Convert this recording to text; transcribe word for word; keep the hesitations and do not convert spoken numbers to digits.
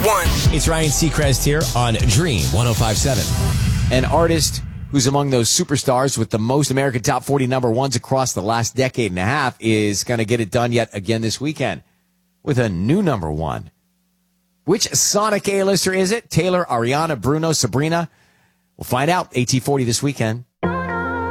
one. It's Ryan Seacrest here on Dream one oh five point seven. An artist who's among those superstars with the most American Top forty number ones across the last decade and a half is going to get it done yet again this weekend with a new number one. Which Sonic A-lister is it? Taylor, Ariana, Bruno, Sabrina? We'll find out. A T forty this weekend.